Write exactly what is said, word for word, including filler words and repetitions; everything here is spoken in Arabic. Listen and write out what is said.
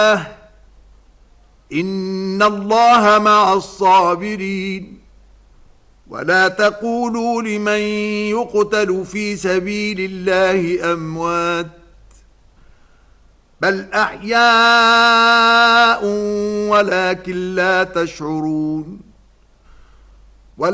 إن الله مع الصابرين. ولا تقولوا لمن يقتل في سبيل الله أموات بل أحياء ولكن لا تشعرون.